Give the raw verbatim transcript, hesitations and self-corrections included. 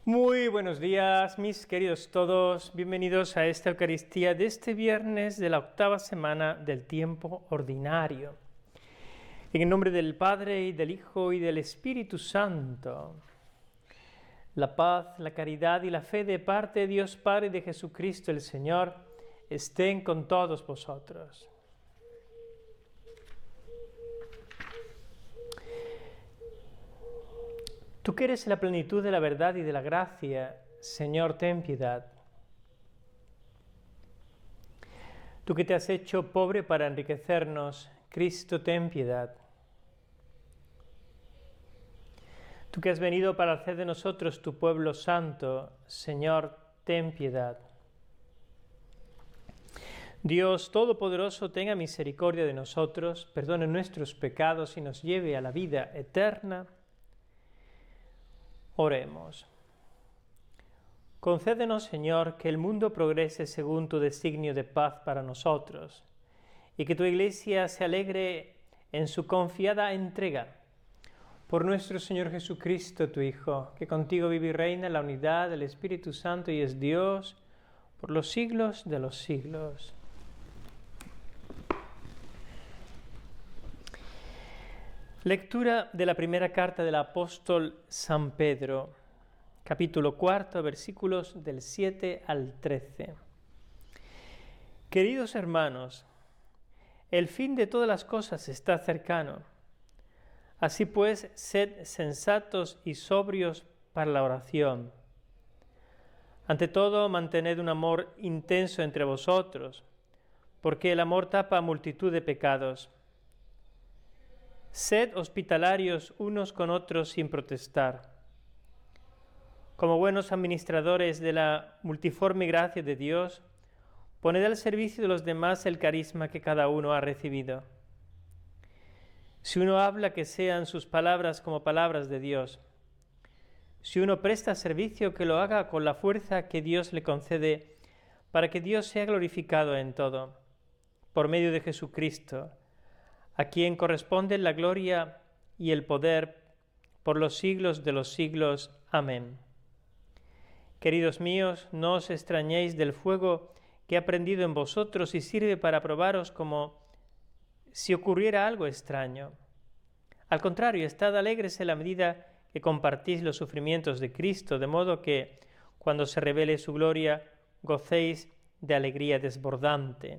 Muy buenos días, mis queridos todos. Bienvenidos a esta Eucaristía de este viernes de la octava semana del tiempo ordinario. En el nombre del Padre, y del Hijo, y del Espíritu Santo. La paz, la caridad y la fe de parte de Dios Padre y de Jesucristo el Señor estén con todos vosotros. Tú que eres la plenitud de la verdad y de la gracia, Señor, ten piedad. Tú que te has hecho pobre para enriquecernos, Cristo, ten piedad. Tú que has venido para hacer de nosotros tu pueblo santo, Señor, ten piedad. Dios Todopoderoso, tenga misericordia de nosotros, perdone nuestros pecados y nos lleve a la vida eterna. Oremos. Concédenos, Señor, que el mundo progrese según tu designio de paz para nosotros, y que tu Iglesia se alegre en su confiada entrega. Por nuestro Señor Jesucristo, tu Hijo, que contigo vive y reina en la unidad del Espíritu Santo y es Dios por los siglos de los siglos. Lectura de la primera carta del apóstol San Pedro, capítulo cuarto, versículos del siete al trece. Queridos hermanos, el fin de todas las cosas está cercano. Así pues, sed sensatos y sobrios para la oración. Ante todo, mantened un amor intenso entre vosotros, porque el amor tapa multitud de pecados. Sed hospitalarios unos con otros sin protestar. Como buenos administradores de la multiforme gracia de Dios, poned al servicio de los demás el carisma que cada uno ha recibido. Si uno habla, que sean sus palabras como palabras de Dios. Si uno presta servicio, que lo haga con la fuerza que Dios le concede, para que Dios sea glorificado en todo, por medio de Jesucristo, a quien corresponden la gloria y el poder por los siglos de los siglos. Amén. Queridos míos, no os extrañéis del fuego que he prendido en vosotros y sirve para probaros como si ocurriera algo extraño. Al contrario, estad alegres en la medida que compartís los sufrimientos de Cristo, de modo que, cuando se revele su gloria, gocéis de alegría desbordante.